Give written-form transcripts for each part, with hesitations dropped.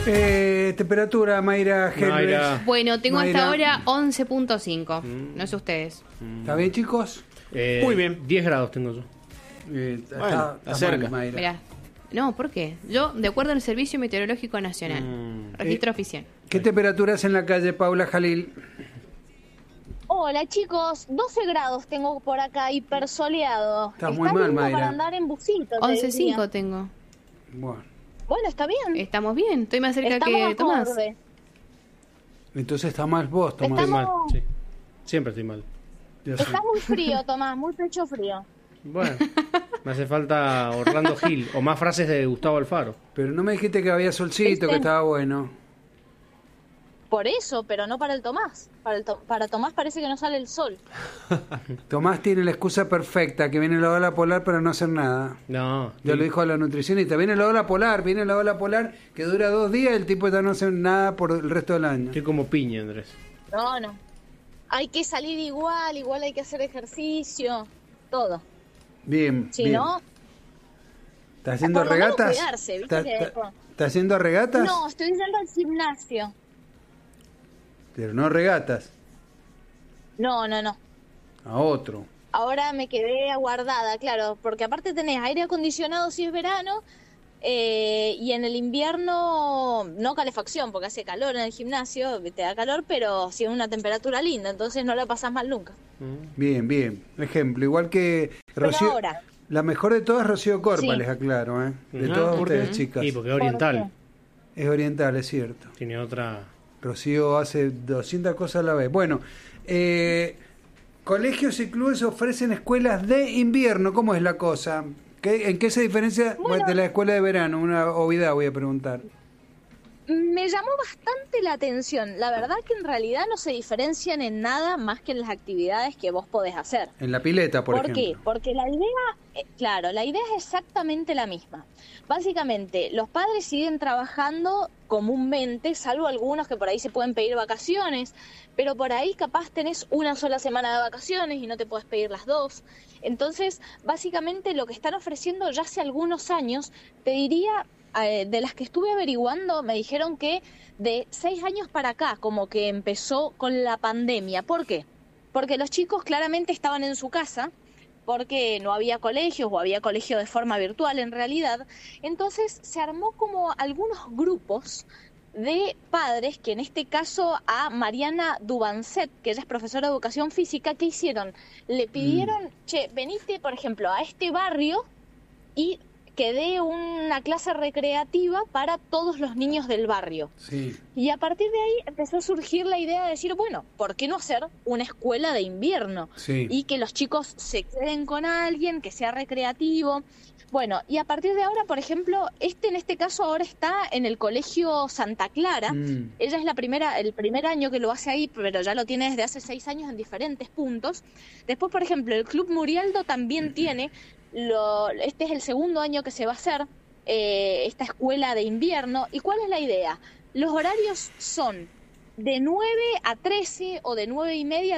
Temperatura, Mayra Helves. Bueno, tengo Mayra. hasta ahora 11.5. No sé ustedes. ¿Está bien, chicos? Muy bien. 10 grados tengo yo. Está cerca. mal, Mayra. Mirá. No, ¿por qué? Yo, de acuerdo al Servicio Meteorológico Nacional, registro oficial. ¿Qué temperatura es en la calle, Paula Jalil? Hola chicos, 12 grados tengo por acá, hipersoleado. Está muy mal, lindo Mayra. para andar en busito. 11.5 tengo. Bueno, está bien. Estamos bien, estoy más cerca Estamos que Tomás. acorde. Entonces está mal vos, Tomás. Estoy mal, Estamos- sí. Siempre estoy mal. Yo sé. Está muy frío, Tomás, muy pecho frío. Bueno, me hace falta Orlando Gil o más frases de Gustavo Alfaro. Pero no me dijiste que había solcito, que estaba bueno. Por eso, pero no para el Tomás. Para Tomás parece que no sale el sol. Tomás tiene la excusa perfecta, que viene la ola polar para no hacer nada. No. Ya lo dijo a la nutricionista, viene la ola polar, que dura 2 días, el tipo ya no hace nada por el resto del año. Estoy como piña, Andrés. No. Hay que salir igual hay que hacer ejercicio, todo. Bien, Si bien. no, ¿Está haciendo por lo menos regatas? cuidarse, ¿viste? ¿Está haciendo regatas? No, estoy yendo al gimnasio. Pero no regatas, No. a otro. Ahora me quedé aguardada, claro, porque aparte tenés aire acondicionado si es verano y en el invierno no calefacción, porque hace calor en el gimnasio, te da calor, pero sí es una temperatura linda, entonces no la pasás mal nunca. Bien, bien. Ejemplo, igual que Pero Rocío. ahora, La mejor de todas es Rocío Corpa, Sí. les aclaro, ¿eh? De Ah, todas ¿por ustedes, qué? chicas. Sí, porque es oriental. Es oriental, es cierto. Tiene otra... Rocío hace 200 cosas a la vez. Bueno, colegios y clubes ofrecen escuelas de invierno. ¿Cómo es la cosa? ¿En qué se diferencia de la escuela de verano? Una obviedad voy a preguntar. me llamó bastante la atención. La verdad que en realidad no se diferencian en nada más que en las actividades que vos podés hacer. En la pileta, por ¿Por ejemplo. qué? Porque la idea, claro, la idea es exactamente la misma. Básicamente, los padres siguen trabajando comúnmente, salvo algunos que por ahí se pueden pedir vacaciones, pero por ahí capaz tenés una sola semana de vacaciones y no te puedes pedir las 2. Entonces, básicamente lo que están ofreciendo ya hace algunos años, te diría, de las que estuve averiguando, me dijeron que de 6 años para acá, como que empezó con la pandemia. ¿Por qué? Porque los chicos claramente estaban en su casa, porque no había colegios o había colegio de forma virtual en realidad. Entonces se armó como algunos grupos de padres, que en este caso a Mariana Dubancet, que ella es profesora de educación física, ¿qué hicieron? Le pidieron, che, venite por ejemplo a este barrio y que dé una clase recreativa para todos los niños del barrio. Sí. Y a partir de ahí empezó a surgir la idea de decir, bueno, ¿por qué no hacer una escuela de invierno? Sí. Y que los chicos se queden con alguien, que sea recreativo. Bueno, y a partir de ahora, por ejemplo, en este caso ahora está en el colegio Santa Clara. Ella es el primer año que lo hace ahí, pero ya lo tiene desde hace 6 años en diferentes puntos. Después, por ejemplo, el Club Murialdo también tiene, este es el segundo año que se va a hacer esta escuela de invierno. ¿Y cuál es la idea? Los horarios son de 9 a 13 o de 9:30 a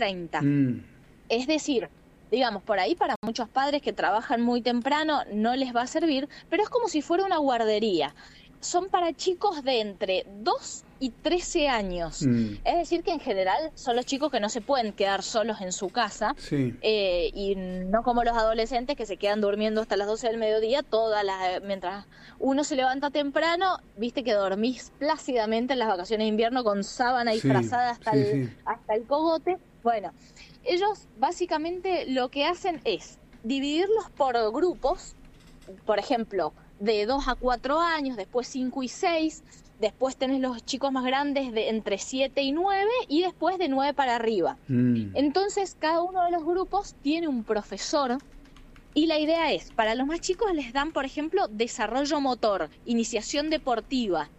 13:30. Es decir, digamos, por ahí para muchos padres que trabajan muy temprano no les va a servir, pero es como si fuera una guardería. Son para chicos de entre 2 y 13 años. Es decir, que en general son los chicos que no se pueden quedar solos en su casa. Sí. Y no como los adolescentes que se quedan durmiendo hasta las 12 del mediodía, mientras uno se levanta temprano, viste que dormís plácidamente en las vacaciones de invierno con sábana disfrazada hasta el cogote. Bueno, ellos básicamente lo que hacen es dividirlos por grupos, por ejemplo, de 2 a 4 años, después 5 y 6, después tenés los chicos más grandes de entre 7 y 9 y después de 9 para arriba. Entonces, cada uno de los grupos tiene un profesor y la idea es, para los más chicos les dan, por ejemplo, desarrollo motor, iniciación deportiva.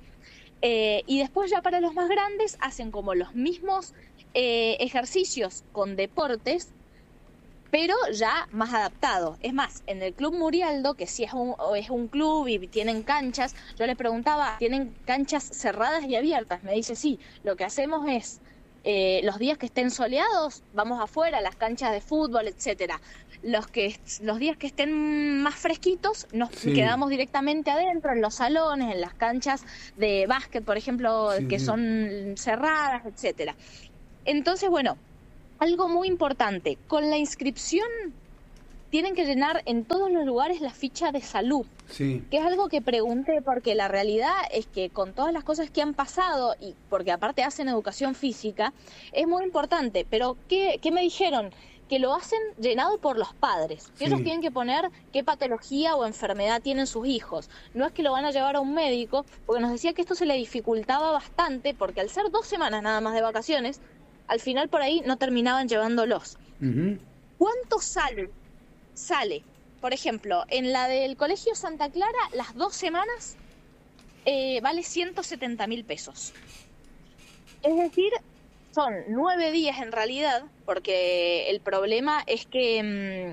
Y después ya para los más grandes hacen como los mismos ejercicios con deportes, pero ya más adaptado. Es más, en el Club Murialdo, que sí es un club y tienen canchas, yo le preguntaba, ¿tienen canchas cerradas y abiertas? Me dice, sí, lo que hacemos es, los días que estén soleados, vamos afuera, las canchas de fútbol, etcétera. los días que estén más fresquitos nos Sí. quedamos directamente adentro, en los salones, en las canchas de básquet, por ejemplo, Sí, que sí. son cerradas, etcétera. Entonces, bueno, algo muy importante, con la inscripción tienen que llenar en todos los lugares la ficha de salud, Sí. que es algo que pregunté porque la realidad es que con todas las cosas que han pasado y porque aparte hacen educación física, es muy importante, pero ¿qué me dijeron? Que lo hacen llenado por los padres. Sí. Ellos tienen que poner qué patología o enfermedad tienen sus hijos. No es que lo van a llevar a un médico, porque nos decía que esto se le dificultaba bastante, porque al ser 2 semanas nada más de vacaciones, al final por ahí no terminaban llevándolos. Ujú. ¿Cuánto sale? Sale, por ejemplo, en la del Colegio Santa Clara, las 2 semanas vale 170.000 pesos. Es decir, son 9 días en realidad, porque el problema es que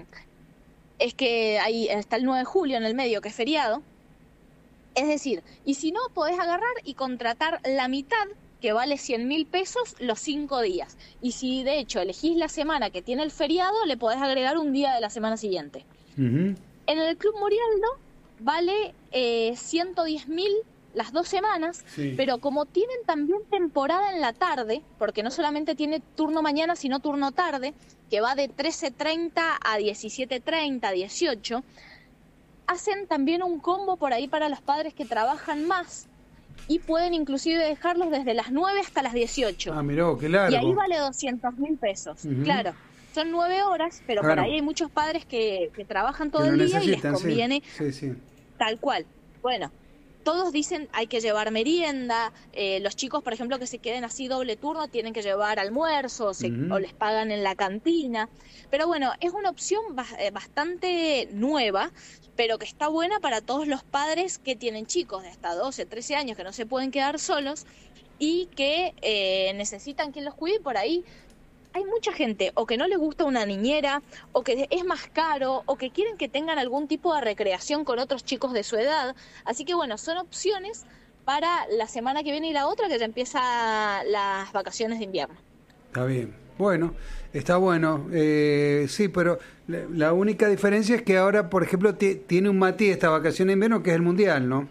ahí está el 9 de julio en el medio, que es feriado. Es decir, y si no, podés agarrar y contratar la mitad, que vale 100.000 pesos los 5 días. Y si de hecho elegís la semana que tiene el feriado, le podés agregar un día de la semana siguiente. Ujú. En el Club Murialdo vale 110.000 las 2 semanas, Sí. pero como tienen también temporada en la tarde, porque no solamente tiene turno mañana, sino turno tarde, que va de 13:30 a 17:30, 18, hacen también un combo por ahí para los padres que trabajan más y pueden inclusive dejarlos desde las 9 hasta las 18. Ah, mirá, qué largo. Y ahí vale 200.000 pesos. Ujú. Claro, son 9 horas, pero Claro. por ahí hay muchos padres que trabajan todo Que el lo día y les necesitan, sí. conviene Sí, sí. tal cual. Bueno, todos dicen hay que llevar merienda, los chicos, por ejemplo, que se queden así doble turno, tienen que llevar almuerzo Ujú. o les pagan en la cantina. Pero bueno, es una opción bastante nueva, pero que está buena para todos los padres que tienen chicos de hasta 12, 13 años que no se pueden quedar solos y que necesitan quien los cuide. Por ahí hay mucha gente o que no les gusta una niñera, o que es más caro, o que quieren que tengan algún tipo de recreación con otros chicos de su edad. Así que bueno, son opciones para la semana que viene y la otra, que ya empieza las vacaciones de invierno. Está bien. Bueno, está bueno. Sí, pero la única diferencia es que ahora, por ejemplo, tiene un matiz esta vacación de invierno, que es el Mundial, ¿no?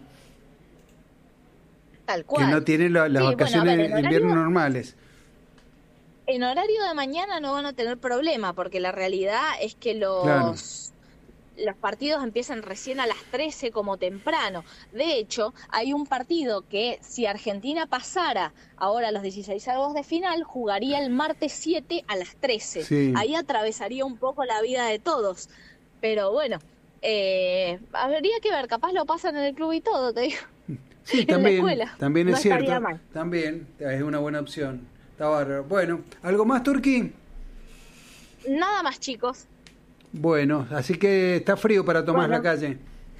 Tal cual. Que no tiene las Sí, vacaciones bueno, a ver, de invierno normales. En horario de mañana no van a tener problema, porque la realidad es que Claro. los partidos empiezan recién a las 13 como temprano. De hecho, hay un partido que si Argentina pasara ahora a los 16avos de final, jugaría el martes 7 a las 13. Sí. Ahí atravesaría un poco la vida de todos. Pero bueno, habría que ver, capaz lo pasan en el club y todo, te digo. Sí, en la también, escuela. también No es cierto. estaría mal. También es una buena opción. Está bárbaro. Bueno, ¿algo más, Turqui? Nada más, chicos. Bueno, así que está frío para tomar Bueno. la calle.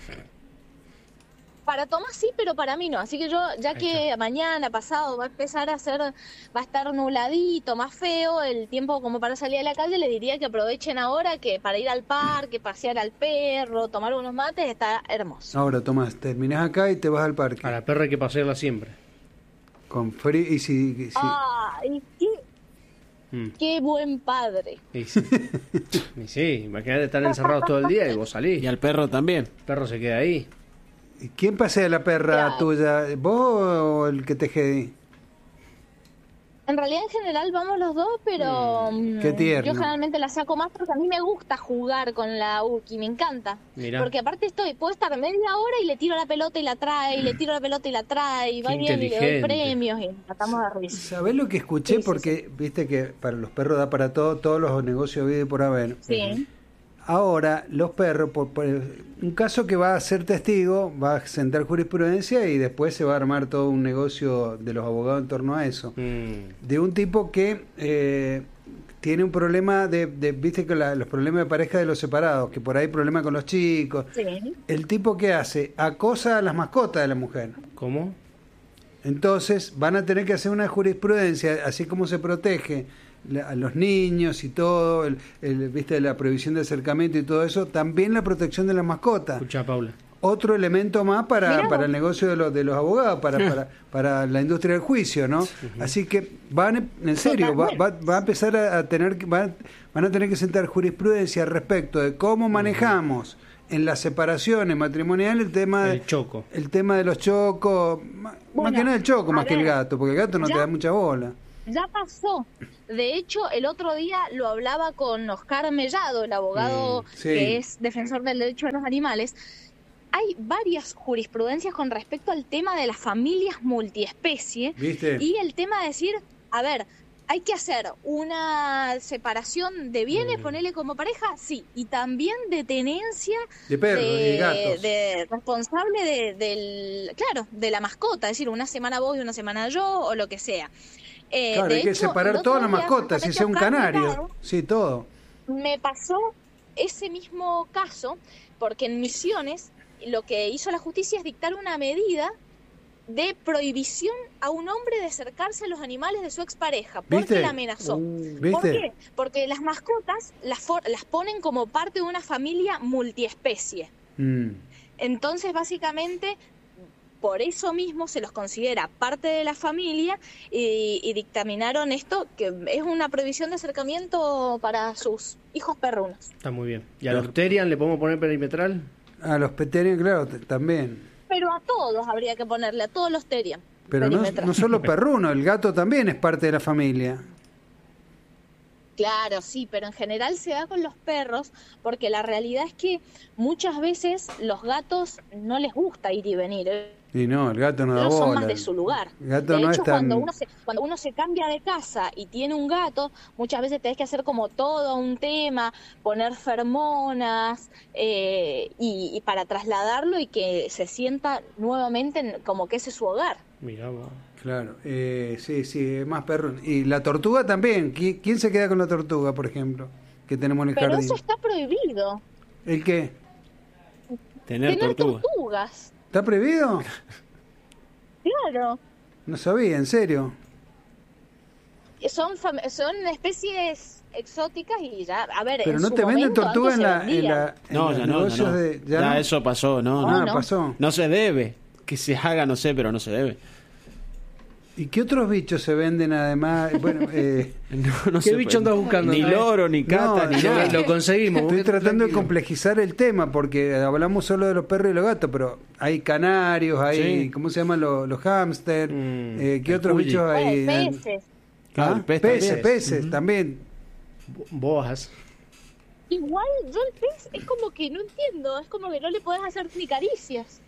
Para Tomás sí, pero para mí no. Así que yo, ya Ahí que está. mañana, pasado, va a empezar va a estar nubladito, más feo, el tiempo como para salir a la calle, les diría que aprovechen ahora, que para ir al parque, pasear al perro, tomar unos mates, está hermoso. Ahora, Tomás, terminás acá y te vas al parque. A la perra hay que pasearla siempre. Con frío. Y si ¡Ay, qué buen padre! Y sí, y sí, imagínate estar encerrados todo el día y vos salís. Y al perro también. El perro se queda ahí. ¿Quién pasea la perra Claro. tuya? ¿Vos o el que te quede? En realidad, en general, vamos los dos, pero Qué tierno. yo generalmente la saco más porque a mí me gusta jugar con la Uki, me encanta. Mirá. Porque aparte puedo estar media hora y le tiro la pelota y la trae, y le tiro la pelota y la trae, y va Qué bien y le doy inteligente. premios y tratamos de risa. ¿Sabés lo que escuché? Sí, sí, Porque viste que para los perros da para todo, todos los negocios vive por haber. Sí. Ahora, los perros, por un caso que va a ser testigo, va a sentar jurisprudencia y después se va a armar todo un negocio de los abogados en torno a eso. De un tipo que tiene un problema viste que los problemas de pareja de los separados, que por ahí hay problema con los chicos. Sí. El tipo que hace, acosa a las mascotas de la mujer. ¿Cómo? Entonces van a tener que hacer una jurisprudencia, así como se protege a los niños y todo, viste la prohibición de acercamiento y todo eso, también la protección de las mascotas. Escucha, Paula. otro elemento más para Mirá. el negocio de los abogados, para la industria del juicio, ¿no? Así que van, en serio, va a empezar a tener, van a tener que sentar jurisprudencia respecto de cómo manejamos en las separaciones matrimoniales el tema de los chocos, más que nada el choco, más que el gato, porque el gato no te da mucha bola. Ya pasó. De hecho, el otro día lo hablaba con Oscar Mellado, el abogado que es defensor del derecho de los animales. Hay varias jurisprudencias con respecto al tema de las familias multiespecie. ¿Viste? Y el tema de decir, a ver, hay que hacer una separación de bienes, ponerle como pareja, sí, y también de tenencia de perros y gatos, de responsable de la mascota, es decir, una semana vos y una semana yo, o lo que sea. Claro, hay que separar todas las mascotas, si sea un canario, sí, todo. Me pasó ese mismo caso, porque en Misiones lo que hizo la justicia es dictar una medida de prohibición a un hombre de acercarse a los animales de su expareja, porque la amenazó. ¿Viste? ¿Por qué? Porque las mascotas las ponen como parte de una familia multiespecie. Entonces, básicamente, por eso mismo se los considera parte de la familia y dictaminaron esto, que es una prohibición de acercamiento para sus hijos perrunos. Está muy bien. ¿Y a los Terian le podemos poner perimetral? A los Terian, claro, también. Pero a todos habría que ponerle, a todos los Terian. Pero no solo perruno, el gato también es parte de la familia. Claro, sí, pero en general se da con los perros, porque la realidad es que muchas veces los gatos no les gusta ir y venir. Y no, el gato no da bola. Son más de su lugar. El gato de no hecho, es tan... cuando uno se cambia de casa y tiene un gato, muchas veces tenés que hacer como todo un tema, poner feromonas y para trasladarlo y que se sienta nuevamente como que ese es su hogar. Mirá vos. Claro, sí, más perro. Y la tortuga también. ¿Quién se queda con la tortuga, por ejemplo, que tenemos en el jardín? Pero eso está prohibido. ¿El qué? Tener tortugas. ¿Está prohibido? Claro. No sabía, en serio. Son especies exóticas y ya, a ver, pero en no su te venden momento, tortuga en No, los ya no. ya Eso pasó, ¿no? Ah, pasó. No se debe. Que se haga, no sé, pero no se debe. ¿Y qué otros bichos se venden además? Bueno, no ¿qué bicho andas buscando? Ni loro, ni cata, ni nada. Lo conseguimos. Estoy tratando de complejizar el tema porque hablamos solo de los perros y los gatos, pero hay canarios, hay, ¿cómo se llaman los hámster? ¿Qué otros bichos hay? Peces. Claro, Peces también. Boas. Igual, yo el pez es como que no entiendo, es como que no le podés hacer ni caricias.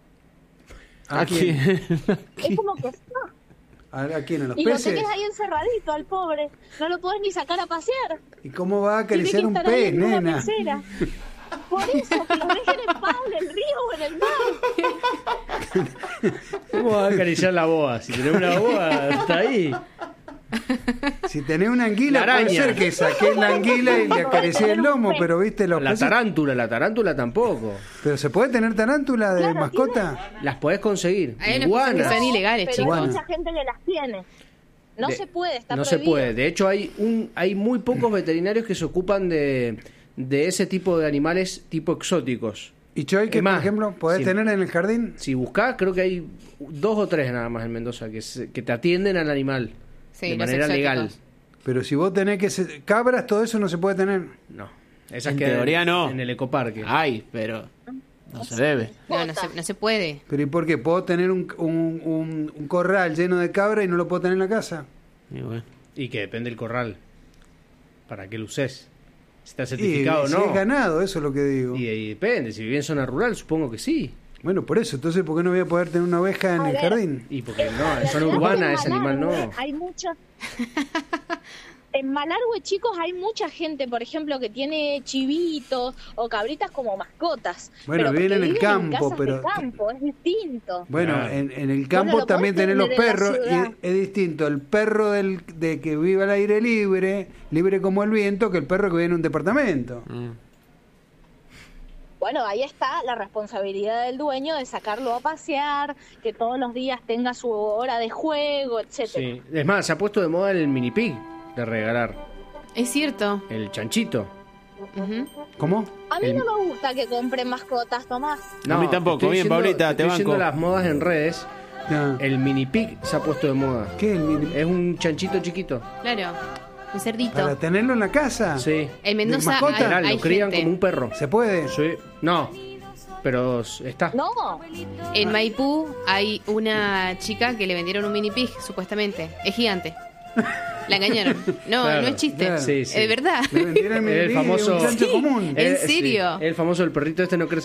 ¿A quién? Es como que ¿A quién? ¿A los y peces? lo tenés ahí encerradito al pobre, no lo podés ni sacar a pasear. ¿Y cómo va a acariciar un Tiene que estar ahí pez, en una nena? pecera. Por eso, que lo dejen en paz en el río o en el mar. ¿Cómo va a acariciar la boa? Si tenés una boa, está ahí. Si tenés una anguila, puede ser que saqué la anguila y le acaricié el lomo, pero viste los peces. La tarántula tampoco. ¿Pero se puede tener tarántula de mascota? Las podés conseguir. Hay unas cosas que son ilegales, pero chicos. hay mucha gente que las tiene. No se puede, está no prohibido. se puede. De hecho, hay muy pocos veterinarios que se ocupan de ese tipo de animales tipo exóticos. ¿Y Choy, que por ejemplo, podés tener en el jardín? Si buscás, creo que hay 2 o 3 nada más en Mendoza que te atienden al animal de manera legal. Pero si vos tenés que... cabras, todo eso no se puede tener. No. Esas En que teoría no. En el ecoparque. Ay, pero no se debe. No se puede. ¿Pero y por qué? ¿Puedo tener un corral lleno de cabras y no lo puedo tener en la casa? Y bueno. Y que depende del corral. ¿Para qué lo uses? Si está certificado o no. Si es ganado, eso es lo que digo. Y depende. Si viví en zona rural, supongo que sí. Bueno, por eso. Entonces, ¿por qué no voy a poder tener una oveja en el jardín? Y porque no, en zona urbana ese animal no. Hay mucha... En Malargüe, chicos, hay mucha gente, por ejemplo, que tiene chivitos o cabritas como mascotas. Bueno, pero viven en el campo, en pero... de campo, es distinto. Bueno, Claro. en el campo lo también podés tenés los tener en la perros ciudad. y es distinto el perro de que vive al aire libre como el viento, que el perro que vive en un departamento. Bueno, ahí está la responsabilidad del dueño de sacarlo a pasear, que todos los días tenga su hora de juego, etcétera. Sí. Es más, se ha puesto de moda el mini pig de regalar. Es cierto. El chanchito. Ujú. ¿Cómo? A mí no me gusta que compren mascotas, Tomás. A mí tampoco. estoy Bien, diciendo- Paulita, te estoy diciendo banco. las modas en redes. Ya. El mini pig se ha puesto de moda. ¿Qué? Es un chanchito chiquito. Claro, un cerdito. ¿Para tenerlo en la casa? Sí. En Mendoza mascota? hay, Literal, hay lo crían gente. como un perro. ¿Se puede? Sí. No, pero está. No, En Maipú hay una chica que le vendieron un mini pig, supuestamente. Es gigante. La engañaron. No, Claro. no es chiste. Claro. Sí, sí. Es verdad. Le vendieron El un famoso- chancho Sí. común. ¿En serio? El famoso, el perrito este no crece